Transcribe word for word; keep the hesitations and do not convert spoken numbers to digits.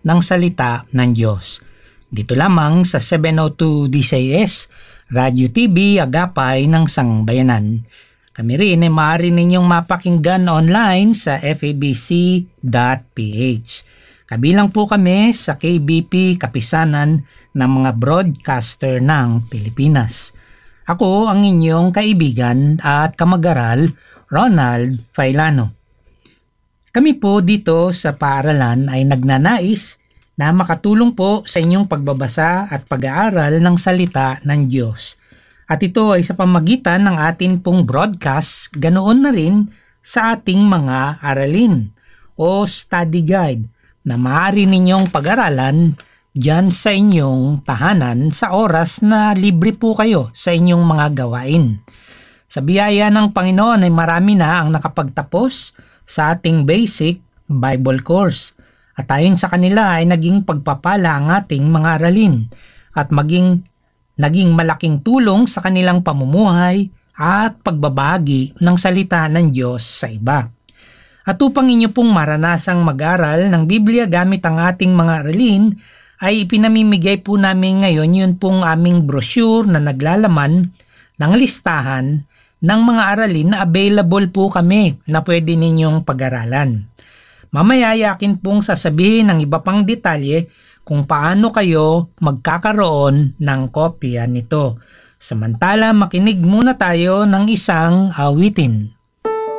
ng salita ng Diyos. Dito lamang sa seven oh two D C S, Radio T V Agapay ng Sangbayanan. Kami rin ay maaari ninyong mapakinggan online sa f a b c dot p h. Kabilang po kami sa K B P Kapisanan ng mga broadcaster ng Pilipinas. Ako ang inyong kaibigan at kamag-aral, Ronald Failano. Kami po dito sa paaralan ay nagnanais na makatulong po sa inyong pagbabasa at pag-aaral ng salita ng Diyos. At ito ay sa pamagitan ng atin pong broadcast, ganoon na rin sa ating mga aralin o study guide na maaari ninyong pag-aralan dyan sa inyong tahanan sa oras na libre po kayo sa inyong mga gawain. Sa biyaya ng Panginoon ay marami na ang nakapagtapos sa ating basic Bible course. At ayon sa kanila ay naging pagpapala ang ating mga aralin at maging naging malaking tulong sa kanilang pamumuhay at pagbabahagi ng salita ng Diyos sa iba. At upang inyo pong maranasang mag-aral ng Biblia gamit ang ating mga aralin, ay ipinamimigay po namin ngayon yun pong aming brochure na naglalaman ng listahan ng mga aralin na available po kami na pwede ninyong pag-aralan. Mamaya yakin pong sasabihin ng iba pang detalye kung paano kayo magkakaroon ng kopya nito. Samantala, makinig muna tayo ng isang awitin.